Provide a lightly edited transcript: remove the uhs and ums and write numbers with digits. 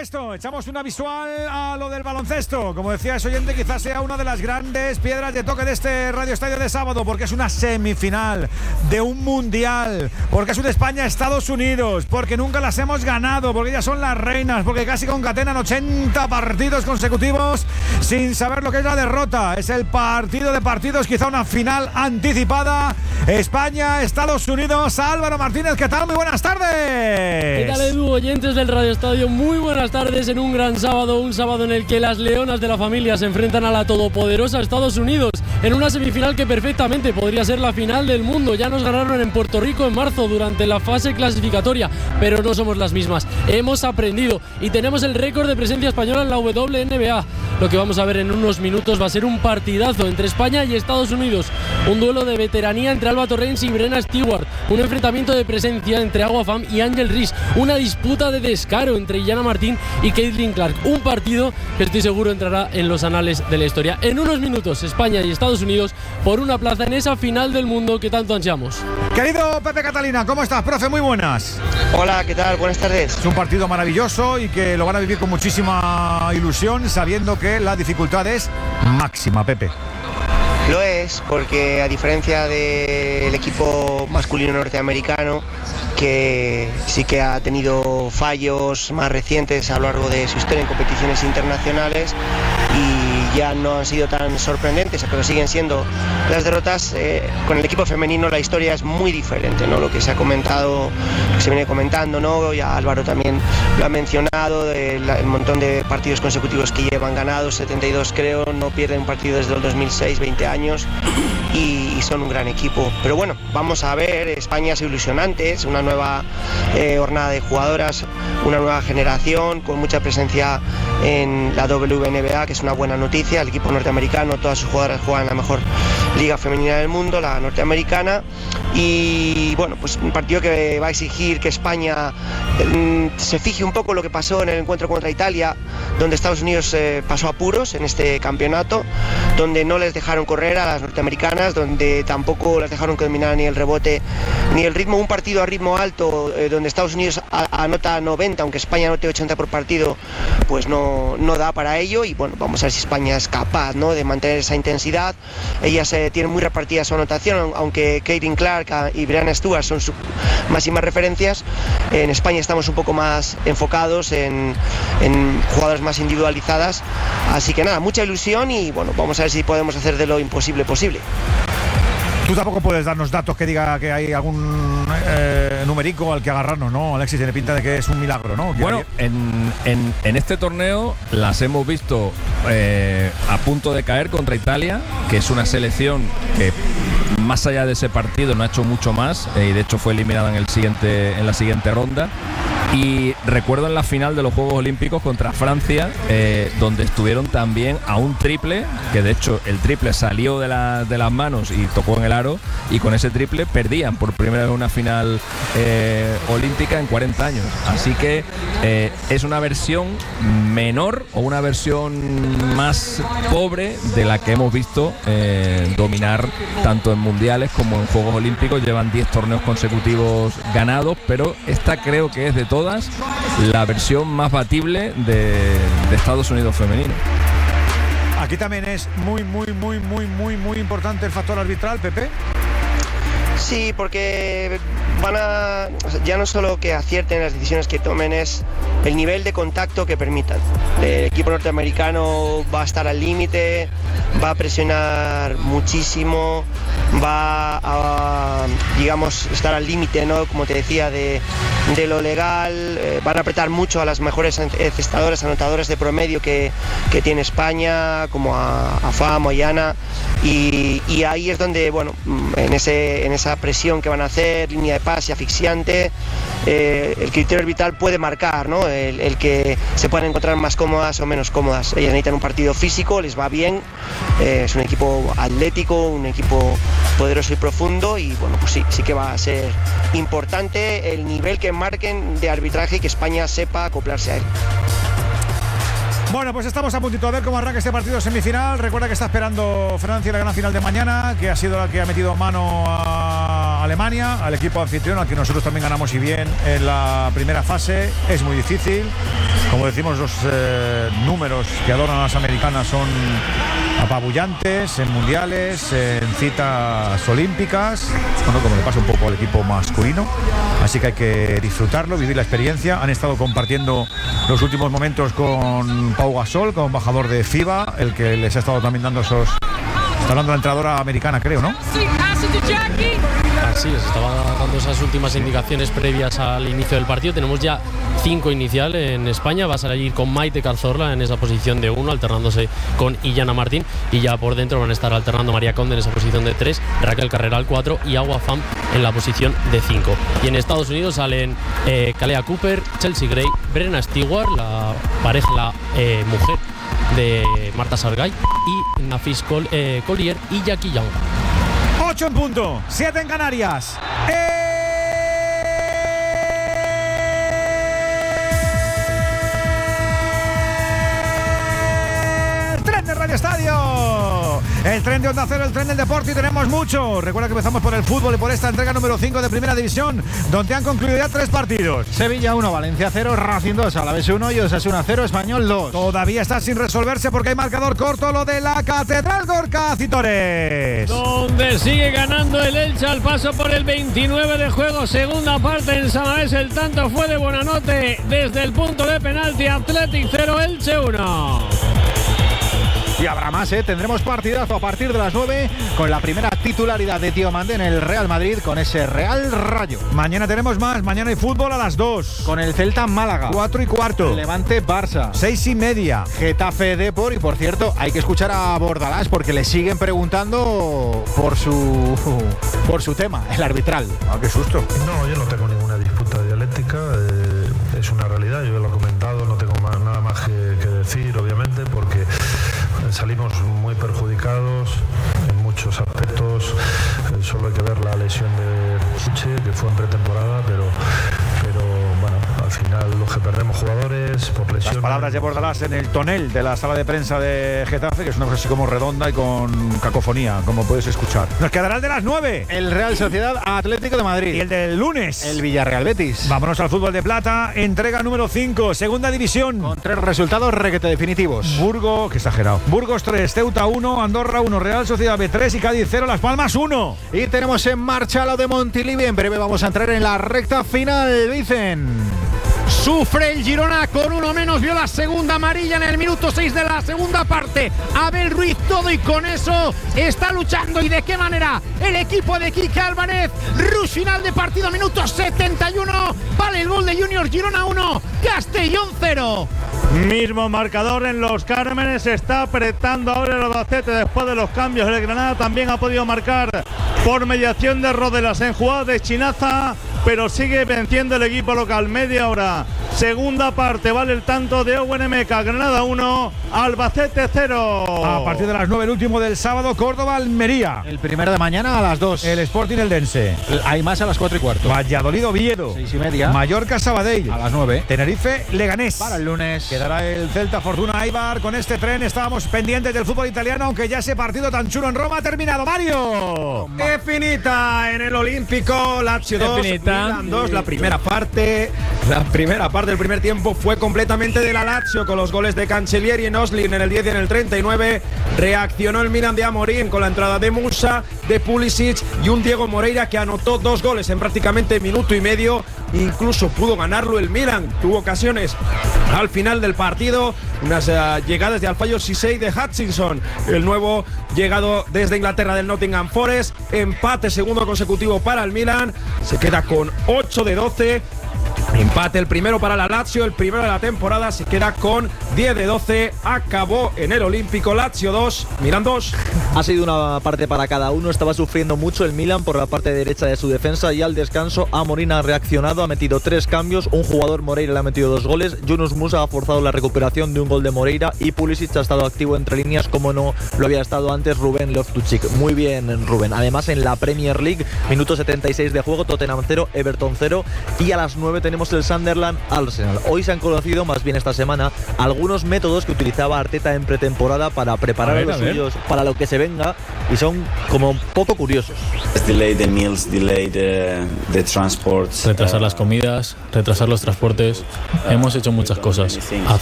esto, echamos una visual a lo del baloncesto. Como decía ese oyente, quizás sea una de las grandes piedras de toque de este Radio Estadio de sábado, porque es una semifinal de un mundial, porque es un España-Estados Unidos, porque nunca las hemos ganado, porque ellas son las reinas, porque casi concatenan 80 partidos consecutivos sin saber lo que es la derrota. Es el partido de partidos, quizá una final anticipada. España-Estados Unidos. Álvaro Martínez, ¿qué tal? Muy buenas tardes. ¿Qué tal, Edu? Oyentes del Radio Estadio, muy buenas tardes en un gran sábado, un sábado en el que las leonas de la familia se enfrentan a la todopoderosa Estados Unidos en una semifinal que perfectamente podría ser la final del mundo. Ya nos ganaron en Puerto Rico en marzo durante la fase clasificatoria, pero no somos las mismas. Hemos aprendido y tenemos el récord de presencia española en la WNBA. Lo que vamos a ver en unos minutos va a ser un partidazo entre España y Estados Unidos, un duelo de veteranía entre Alba Torrens y Breanna Stewart, un enfrentamiento de presencia entre Agua Pham y Angel Reese, una disputa de descaro entre Illana Martín y Caitlin Clark, un partido que estoy seguro entrará en los anales de la historia. En unos minutos, España y Estados Unidos por una plaza en esa final del mundo que tanto ansiamos. Querido Pepe Catalina, ¿cómo estás, profe? Muy buenas. Hola, ¿qué tal? Buenas tardes. Es un partido maravilloso y que lo van a vivir con muchísima ilusión, sabiendo que la dificultad es máxima, Pepe. Lo es, porque a diferencia del equipo masculino norteamericano, que sí que ha tenido fallos más recientes a lo largo de su historia en competiciones internacionales y ya no han sido tan sorprendentes, pero siguen siendo las derrotas, con el equipo femenino la historia es muy diferente, ¿no? Lo que se ha comentado, que se viene comentando, ¿no? Ya Álvaro también lo ha mencionado, el montón de partidos consecutivos que llevan ganados, 72 creo, no pierden un partido desde el 2006, 20 años y son un gran equipo. Pero bueno, vamos a ver, España es ilusionante, es una nueva jornada de jugadoras, una nueva generación con mucha presencia en la WNBA, que es una buena noticia. El equipo norteamericano, todas sus jugadoras juegan la mejor liga femenina del mundo, la norteamericana, y bueno, pues un partido que va a exigir que España se fije un poco lo que pasó en el encuentro contra Italia, donde Estados Unidos pasó apuros en este campeonato, donde no les dejaron correr a las norteamericanas, donde tampoco les dejaron que dominaran ni el rebote ni el ritmo. Un partido a ritmo alto, donde Estados Unidos anota 90, aunque España anote 80 por partido, pues no da para ello. Y bueno, vamos a ver si España es capaz, ¿no?, de mantener esa intensidad. Ellas tienen muy repartida su anotación, aunque Caitlin Clark y Breanna Stewart son sus máximas referencias. En España estamos un poco más enfocados en jugadoras más individualizadas, así que nada, mucha ilusión y bueno, vamos a ver si podemos hacer de lo imposible posible. Tú tampoco puedes darnos datos que diga que hay algún numerico al que agarrarnos, ¿no? Alexis, tiene pinta de que es un milagro, ¿no? Bueno, en este torneo las hemos visto a punto de caer contra Italia, que es una selección que más allá de ese partido no ha hecho mucho más, y de hecho fue eliminada en la siguiente ronda. Y recuerdo en la final de los Juegos Olímpicos contra Francia, donde estuvieron también a un triple, que de hecho el triple salió de las manos y tocó en el aro, y con ese triple perdían por primera vez una final olímpica en 40 años. Así que es una versión menor o una versión más pobre de la que hemos visto dominar tanto en mundiales como en Juegos Olímpicos. Llevan 10 torneos consecutivos ganados, pero esta creo que es de todas la versión más batible de Estados Unidos femenino. Aquí también es muy importante el factor arbitral, Pepe. Sí, porque ya no solo que acierten las decisiones que tomen, es el nivel de contacto que permitan. El equipo norteamericano va a estar al límite, va a presionar muchísimo, va a, digamos, estar al límite, ¿no?, como te decía, de lo legal. Van a apretar mucho a las mejores encestadoras, anotadoras de promedio que tiene España, como a Pham o a Illana, y ahí es donde, bueno, en esa presión que van a hacer, línea de pase asfixiante, el criterio arbitral puede marcar, ¿no?, el que se puedan encontrar más cómodas o menos cómodas. Ellas necesitan un partido físico, les va bien, es un equipo atlético, un equipo poderoso y profundo, y bueno, pues sí que va a ser importante el nivel que marquen de arbitraje y que España sepa acoplarse a él. Bueno, pues estamos a puntito de ver cómo arranca este partido semifinal. Recuerda que está esperando Francia la gran final de mañana, que ha sido la que ha metido mano a Alemania, al equipo anfitrión, al que nosotros también ganamos y bien en la primera fase. Es muy difícil. Como decimos, los números que adornan a las americanas son apabullantes en mundiales, en citas olímpicas, bueno, como le pasa un poco al equipo masculino. Así que hay que disfrutarlo, vivir la experiencia. Han estado compartiendo los últimos momentos con Pau Gasol, como embajador de FIBA, el que les ha estado también dando esos... Está hablando la entrenadora americana, creo, ¿no? Así es, estaba dando esas últimas indicaciones previas al inicio del partido. Tenemos ya 5 inicial en España. Va a salir con Maite Cazorla en esa posición de 1, alternándose con Illana Martín. Y ya por dentro van a estar alternando María Conde en esa posición de 3, Raquel Carreral 4 y Agua Pham en la posición de 5. Y en Estados Unidos salen Kalea Cooper, Chelsea Gray, Brenna Stewart, la pareja, la mujer de Marta Sargay, y Nafis Collier y Jackie Young. 8 en punto, 7 en Canarias. El tren de Radio Estadio. El tren de Onda Cero, el tren del deporte, y tenemos mucho. Recuerda que empezamos por el fútbol y por esta entrega número 5 de Primera División, donde han concluido ya 3 partidos. Sevilla 1, Valencia 0, Racing 2, Alavés 1 y Osasuna 0, Español 2. Todavía está sin resolverse porque hay marcador corto, lo de la Catedral Gorka Citores. Donde sigue ganando el Elche al paso por el 29 de juego. Segunda parte en Samamés, el tanto fue de Buonanotte desde el punto de penalti. Athletic 0, Elche 1. Y habrá más, tendremos partidazo a partir de las 9 con la primera titularidad de Diomande en el Real Madrid con ese Real Rayo. Mañana tenemos más, mañana hay fútbol a las 2. Con el Celta Málaga. 4:15. Levante Barça. 6:30. Getafe Depor. Y por cierto, hay que escuchar a Bordalás porque le siguen preguntando por su tema, el arbitral. Ah, qué susto. No, yo no tengo ninguna disputa dialéctica. Es una realidad, yo lo he comentado, no tengo nada más que decir, obviamente, porque salimos muy perjudicados en muchos aspectos. Solo hay que ver la lesión de Puche, que fue en pretemporada, pero bueno, al final los que perdemos jugadores por lesiones. Las palabras de Bordalás en el tonel de la sala de prensa de Getafe, que es una cosa así como redonda y con cacofonía, como puedes escuchar. Nos quedará el de las 9. El Real Sociedad Atlético de Madrid. Y el del lunes. El Villarreal Betis. Vámonos al fútbol de plata, entrega número 5, segunda división. Con 3 resultados requete definitivos. Burgos, que exagerado. Burgos 3, Ceuta 1, Andorra 1, Real Sociedad B3 y Cádiz 0, Las Palmas 1. Y tenemos en marcha lo de Montilivi. En breve vamos a entrar en la recta final, dicen. Sufre el Girona con uno menos, vio la segunda amarilla en el minuto 6 de la segunda parte. Abel Ruiz todo y con eso está luchando. ¿Y de qué manera? El equipo de Quique Álvarez. Rush final de partido, minuto 71. Vale el gol de Junior, Girona 1, Castellón 0. Mismo marcador en Los Cármenes, está apretando ahora el Albacete después de los cambios. El Granada también ha podido marcar por mediación de Rodelas en jugada de Chinaza, pero sigue venciendo el equipo local. Media hora, segunda parte, vale el tanto de Owen Emeka. Granada 1, Albacete 0. A partir de las 9, el último del sábado, Córdoba-Almería. El primero de mañana a las 2. El Sporting Eldense. Hay más a las 4:15. Valladolid-Oviedo. 6:30. Mallorca-Sabadell. A las 9. Tenerife-Leganés. Para el lunes. Quedará el Celta Fortuna Eibar. Con este tren estábamos pendientes del fútbol italiano, aunque ya ese partido tan chulo en Roma ha terminado. Mario. Definita en el Olímpico, Lazio 2, Milan 2. La primera parte del primer tiempo fue completamente de la Lazio, con los goles de Cancellieri en Oslin en el 10 y en el 39. Reaccionó el Milan de Amorim con la entrada de Musa, de Pulisic y un Diego Moreira que anotó 2 goles en prácticamente minuto y medio. Incluso pudo ganarlo el Milan. Tuvo ocasiones al final del partido, unas llegadas de Alfredo Sisei de Hutchinson, el nuevo llegado desde Inglaterra del Nottingham Forest. Empate segundo consecutivo para el Milan, se queda con 8 de 12. Empate el primero para la Lazio, el primero de la temporada, se queda con 10 de 12. Acabó en el Olímpico, Lazio 2, Milan 2. Ha sido una parte para cada uno, estaba sufriendo mucho el Milan por la parte derecha de su defensa y al descanso Amorim ha reaccionado, ha metido 3 cambios, un jugador, Moreira, le ha metido 2 goles, Yunus Musa ha forzado la recuperación de un gol de Moreira y Pulisic ha estado activo entre líneas como no lo había estado antes Rubén Loftus-Cheek. Muy bien, Rubén. Además en la Premier League, minuto 76 de juego, Tottenham 0, Everton 0 y a las 9 tenemos tenemos el Sunderland Arsenal. Hoy se han conocido, más bien esta semana, algunos métodos que utilizaba Arteta en pretemporada para preparar a los suyos para lo que se venga, y son como un poco curiosos. Delay the meals, delay the transports. Retrasar las comidas, retrasar los transportes. Hemos hecho muchas cosas.